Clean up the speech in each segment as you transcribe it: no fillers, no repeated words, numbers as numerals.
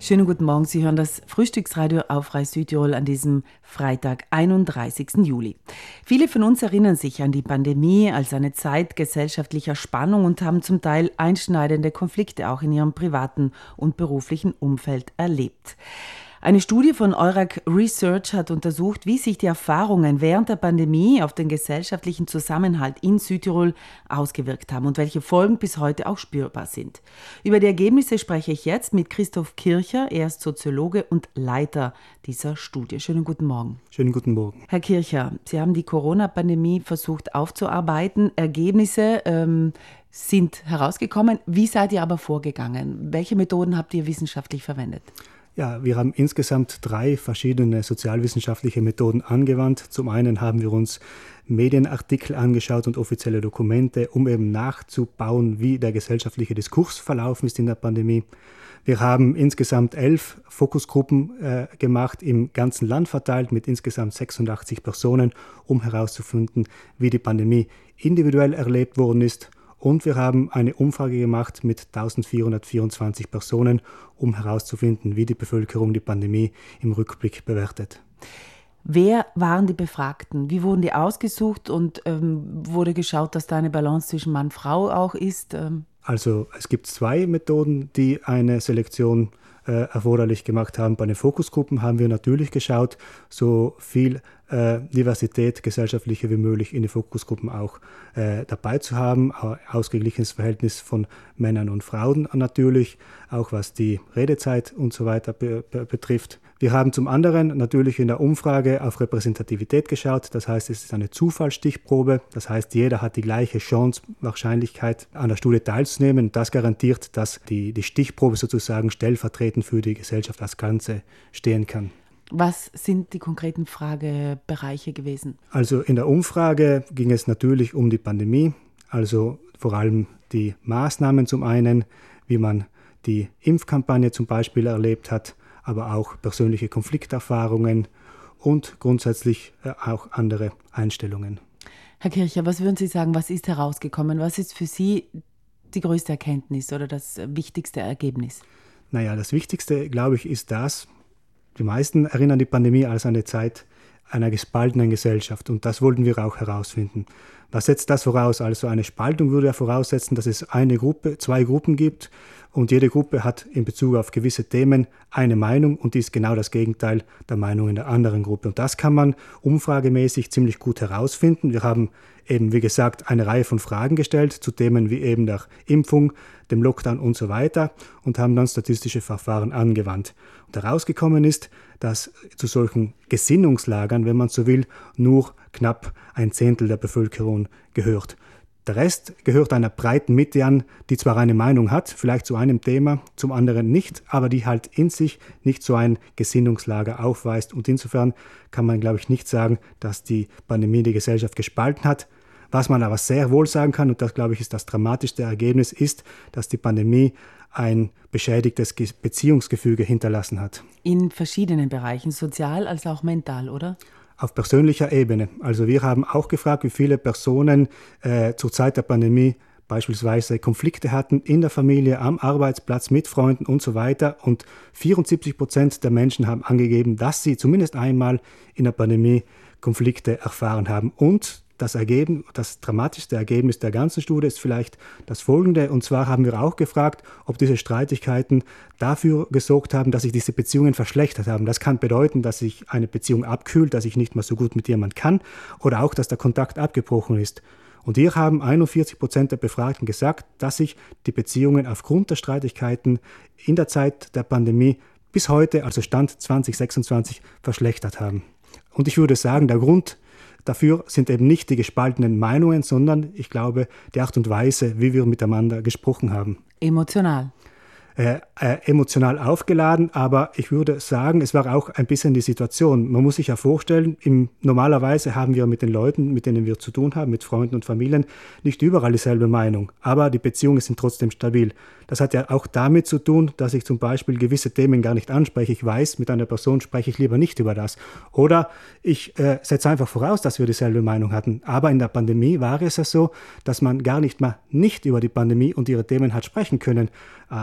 Schönen guten Morgen, Sie hören das Frühstücksradio auf Rai Südtirol an diesem Freitag, 31. Juli. Viele von uns erinnern sich an die Pandemie als eine Zeit gesellschaftlicher Spannung und haben zum Teil einschneidende Konflikte auch in ihrem privaten und beruflichen Umfeld erlebt. Eine Studie von Eurac Research hat untersucht, wie sich die Erfahrungen während der Pandemie auf den gesellschaftlichen Zusammenhalt in Südtirol ausgewirkt haben und welche Folgen bis heute auch spürbar sind. Über die Ergebnisse spreche ich jetzt mit Christoph Kircher. Er ist Soziologe und Leiter dieser Studie. Schönen guten Morgen. Schönen guten Morgen. Herr Kircher, Sie haben die Corona-Pandemie versucht aufzuarbeiten. Ergebnisse sind herausgekommen. Wie seid ihr aber vorgegangen? Welche Methoden habt ihr wissenschaftlich verwendet? Ja, wir haben insgesamt 3 verschiedene sozialwissenschaftliche Methoden angewandt. Zum einen haben wir uns Medienartikel angeschaut und offizielle Dokumente, um eben nachzubauen, wie der gesellschaftliche Diskurs verlaufen ist in der Pandemie. Wir haben insgesamt 11 Fokusgruppen gemacht, im ganzen Land verteilt, mit insgesamt 86 Personen, um herauszufinden, wie die Pandemie individuell erlebt worden ist. Und wir haben eine Umfrage gemacht mit 1424 Personen, um herauszufinden, wie die Bevölkerung die Pandemie im Rückblick bewertet. Wer waren die Befragten? Wie wurden die ausgesucht und wurde geschaut, dass da eine Balance zwischen Mann und Frau auch ist? Also es gibt 2 Methoden, die eine Selektion erforderlich gemacht haben. Bei den Fokusgruppen haben wir natürlich geschaut, so viel Diversität, gesellschaftliche wie möglich in den Fokusgruppen auch dabei zu haben. Ausgeglichenes Verhältnis von Männern und Frauen natürlich, auch was die Redezeit und so weiter betrifft. Wir haben zum anderen natürlich in der Umfrage auf Repräsentativität geschaut. Das heißt, es ist eine Zufallsstichprobe. Das heißt, jeder hat die gleiche Chance, Wahrscheinlichkeit an der Studie teilzunehmen. Das garantiert, dass die Stichprobe sozusagen stellvertretend für die Gesellschaft als Ganze stehen kann. Was sind die konkreten Fragebereiche gewesen? Also in der Umfrage ging es natürlich um die Pandemie, also vor allem die Maßnahmen zum einen, wie man die Impfkampagne zum Beispiel erlebt hat, aber auch persönliche Konflikterfahrungen und grundsätzlich auch andere Einstellungen. Herr Kircher, was würden Sie sagen, was ist herausgekommen? Was ist für Sie die größte Erkenntnis oder das wichtigste Ergebnis? Naja, das Wichtigste, glaube ich, ist das, die meisten erinnern die Pandemie als eine Zeit einer gespaltenen Gesellschaft und das wollten wir auch herausfinden. Was setzt das voraus? Also eine Spaltung würde ja voraussetzen, dass es eine Gruppe, 2 Gruppen gibt und jede Gruppe hat in Bezug auf gewisse Themen eine Meinung und die ist genau das Gegenteil der Meinung in der anderen Gruppe. Und das kann man umfragemäßig ziemlich gut herausfinden. Wir haben eben, wie gesagt, eine Reihe von Fragen gestellt zu Themen wie eben der Impfung, dem Lockdown und so weiter und haben dann statistische Verfahren angewandt. Und herausgekommen ist, dass zu solchen Gesinnungslagern, wenn man so will, nur knapp 1/10 der Bevölkerung gehört. Der Rest gehört einer breiten Mitte an, die zwar eine Meinung hat, vielleicht zu einem Thema, zum anderen nicht, aber die halt in sich nicht so ein Gesinnungslager aufweist. Und insofern kann man, glaube ich, nicht sagen, dass die Pandemie die Gesellschaft gespalten hat. Was man aber sehr wohl sagen kann, und das, glaube ich, ist das dramatischste Ergebnis, ist, dass die Pandemie ein beschädigtes Beziehungsgefüge hinterlassen hat. In verschiedenen Bereichen, sozial als auch mental, oder? Auf persönlicher Ebene. Also wir haben auch gefragt, wie viele Personen zur Zeit der Pandemie beispielsweise Konflikte hatten in der Familie, am Arbeitsplatz, mit Freunden und so weiter. Und 74% der Menschen haben angegeben, dass sie zumindest einmal in der Pandemie Konflikte erfahren haben. Und das dramatischste Ergebnis der ganzen Studie ist vielleicht das folgende. Und zwar haben wir auch gefragt, ob diese Streitigkeiten dafür gesorgt haben, dass sich diese Beziehungen verschlechtert haben. Das kann bedeuten, dass sich eine Beziehung abkühlt, dass ich nicht mehr so gut mit jemandem kann oder auch, dass der Kontakt abgebrochen ist. Und hier haben 41% der Befragten gesagt, dass sich die Beziehungen aufgrund der Streitigkeiten in der Zeit der Pandemie bis heute, also Stand 2026, verschlechtert haben. Und ich würde sagen, der Grund dafür sind eben nicht die gespaltenen Meinungen, sondern, ich glaube, die Art und Weise, wie wir miteinander gesprochen haben. Emotional. Emotional aufgeladen, aber ich würde sagen, es war auch ein bisschen die Situation. Man muss sich ja vorstellen, normalerweise haben wir mit den Leuten, mit denen wir zu tun haben, mit Freunden und Familien, nicht überall dieselbe Meinung, aber die Beziehungen sind trotzdem stabil. Das hat ja auch damit zu tun, dass ich zum Beispiel gewisse Themen gar nicht anspreche. Ich weiß, mit einer Person spreche ich lieber nicht über das. Oder ich setze einfach voraus, dass wir dieselbe Meinung hatten. Aber in der Pandemie war es ja so, dass man gar nicht mehr nicht über die Pandemie und ihre Themen hat sprechen können. Der Lockdown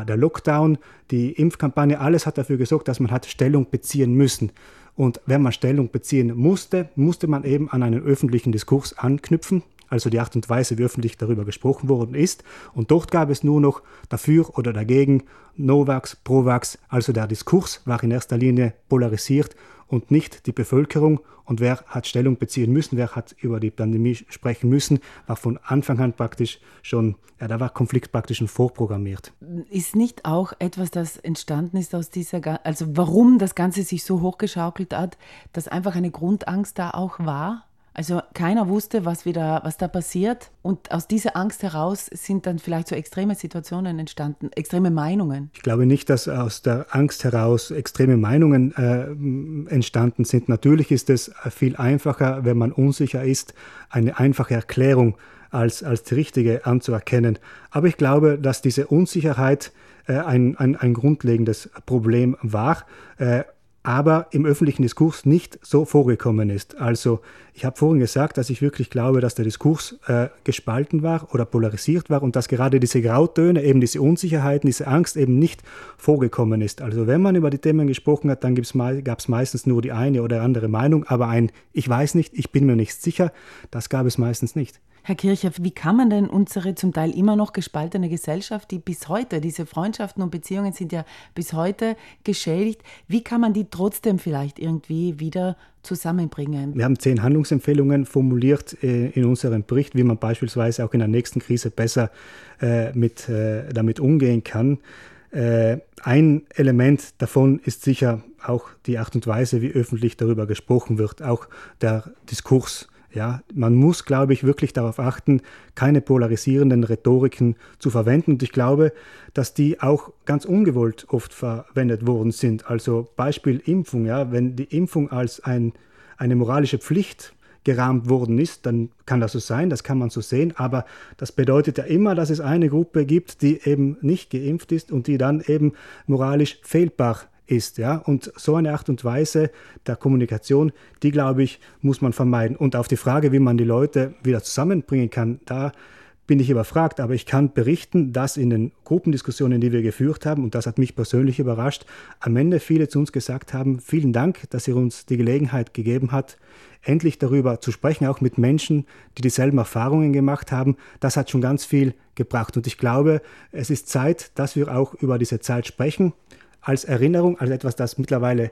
Lockdown, die Impfkampagne, alles hat dafür gesorgt, dass man hat Stellung beziehen müssen. Und wenn man Stellung beziehen musste man eben an einen öffentlichen Diskurs anknüpfen, also die Art und Weise, wie öffentlich darüber gesprochen worden ist. Und dort gab es nur noch dafür oder dagegen, Novax, Provax, also der Diskurs war in erster Linie polarisiert und nicht die Bevölkerung. Und wer hat Stellung beziehen müssen, wer hat über die Pandemie sprechen müssen, war von Anfang an praktisch schon, da war Konflikt praktisch schon vorprogrammiert. Ist nicht auch etwas, das entstanden ist aus also warum das Ganze sich so hochgeschaukelt hat, dass einfach eine Grundangst da auch war? Also keiner wusste, was da passiert, und aus dieser Angst heraus sind dann vielleicht so extreme Situationen entstanden, extreme Meinungen. Ich glaube nicht, dass aus der Angst heraus extreme Meinungen entstanden sind. Natürlich ist es viel einfacher, wenn man unsicher ist, eine einfache Erklärung als die richtige anzuerkennen. Aber ich glaube, dass diese Unsicherheit ein grundlegendes Problem war, aber im öffentlichen Diskurs nicht so vorgekommen ist. Also ich habe vorhin gesagt, dass ich wirklich glaube, dass der Diskurs gespalten war oder polarisiert war und dass gerade diese Grautöne, eben diese Unsicherheiten, diese Angst eben nicht vorgekommen ist. Also wenn man über die Themen gesprochen hat, dann gab es meistens nur die eine oder andere Meinung, aber ein "Ich weiß nicht, ich bin mir nicht sicher", das gab es meistens nicht. Herr Kircher, wie kann man denn unsere zum Teil immer noch gespaltene Gesellschaft, die bis heute, diese Freundschaften und Beziehungen sind ja bis heute geschädigt, wie kann man die trotzdem vielleicht irgendwie wieder zusammenbringen? Wir haben 10 Handlungsempfehlungen formuliert in unserem Bericht, wie man beispielsweise auch in der nächsten Krise besser damit umgehen kann. Ein Element davon ist sicher auch die Art und Weise, wie öffentlich darüber gesprochen wird, auch der Diskurs. Ja, man muss, glaube ich, wirklich darauf achten, keine polarisierenden Rhetoriken zu verwenden. Und ich glaube, dass die auch ganz ungewollt oft verwendet worden sind. Also Beispiel Impfung. Ja, wenn die Impfung als eine moralische Pflicht gerahmt worden ist, dann kann das so sein, das kann man so sehen. Aber das bedeutet ja immer, dass es eine Gruppe gibt, die eben nicht geimpft ist und die dann eben moralisch fehlbar ist, ja, und so eine Art und Weise der Kommunikation, die, glaube ich, muss man vermeiden. Und auf die Frage, wie man die Leute wieder zusammenbringen kann, da bin ich überfragt, aber ich kann berichten, dass in den Gruppendiskussionen, die wir geführt haben, und das hat mich persönlich überrascht, am Ende viele zu uns gesagt haben: Vielen Dank, dass ihr uns die Gelegenheit gegeben habt, endlich darüber zu sprechen, auch mit Menschen, die dieselben Erfahrungen gemacht haben. Das hat schon ganz viel gebracht. Und ich glaube, es ist Zeit, dass wir auch über diese Zeit sprechen, als Erinnerung, als etwas, das mittlerweile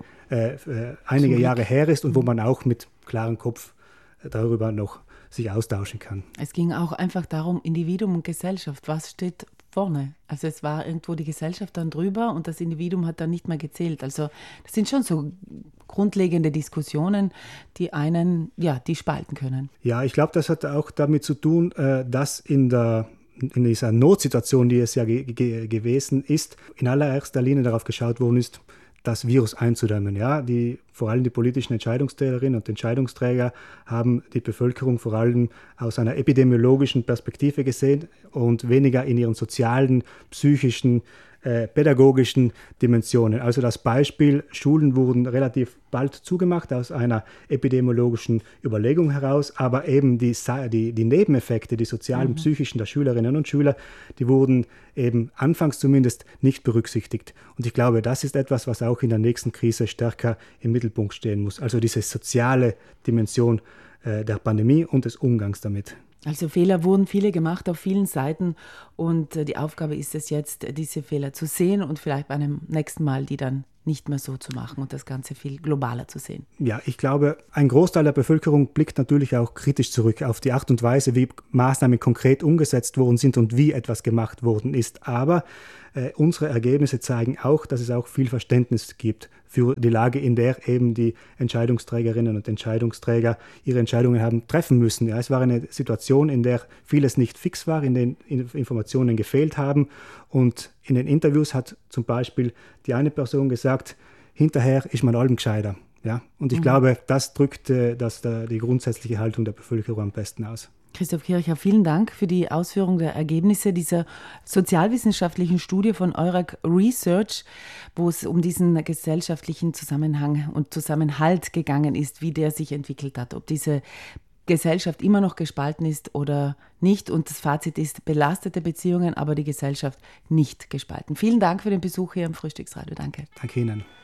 einige Jahre her ist und wo man auch mit klarem Kopf darüber noch sich austauschen kann. Es ging auch einfach darum, Individuum und Gesellschaft, was steht vorne? Also es war irgendwo die Gesellschaft dann drüber und das Individuum hat dann nicht mehr gezählt. Also das sind schon so grundlegende Diskussionen, die die spalten können. Ja, ich glaube, das hat auch damit zu tun, dass in dieser Notsituation, die es ja gewesen ist, in allererster Linie darauf geschaut worden ist, das Virus einzudämmen. Ja, vor allem die politischen Entscheidungsträgerinnen und Entscheidungsträger haben die Bevölkerung vor allem aus einer epidemiologischen Perspektive gesehen und weniger in ihren sozialen, psychischen, pädagogischen Dimensionen. Also das Beispiel, Schulen wurden relativ bald zugemacht aus einer epidemiologischen Überlegung heraus, aber eben die Nebeneffekte, die sozialen, psychischen der Schülerinnen und Schüler, die wurden eben anfangs zumindest nicht berücksichtigt. Und ich glaube, das ist etwas, was auch in der nächsten Krise stärker im Mittelpunkt stehen muss. Also diese soziale Dimension der Pandemie und des Umgangs damit. Also Fehler wurden viele gemacht auf vielen Seiten und die Aufgabe ist es jetzt, diese Fehler zu sehen und vielleicht bei einem nächsten Mal die dann nicht mehr so zu machen und das Ganze viel globaler zu sehen. Ja, ich glaube, ein Großteil der Bevölkerung blickt natürlich auch kritisch zurück auf die Art und Weise, wie Maßnahmen konkret umgesetzt worden sind und wie etwas gemacht worden ist. Aber unsere Ergebnisse zeigen auch, dass es auch viel Verständnis gibt für die Lage, in der eben die Entscheidungsträgerinnen und Entscheidungsträger ihre Entscheidungen haben treffen müssen. Ja, es war eine Situation, in der vieles nicht fix war, in den Informationen gefehlt haben. Und in den Interviews hat zum Beispiel die eine Person gesagt, hinterher ist man allem gescheiter. Ja? Und ich glaube, das drückt die grundsätzliche Haltung der Bevölkerung am besten aus. Christoph Kircher, vielen Dank für die Ausführung der Ergebnisse dieser sozialwissenschaftlichen Studie von Eurac Research, wo es um diesen gesellschaftlichen Zusammenhang und Zusammenhalt gegangen ist, wie der sich entwickelt hat, ob diese Gesellschaft immer noch gespalten ist oder nicht. Und das Fazit ist belastete Beziehungen, aber die Gesellschaft nicht gespalten. Vielen Dank für den Besuch hier im Frühstücksradio. Danke. Danke Ihnen.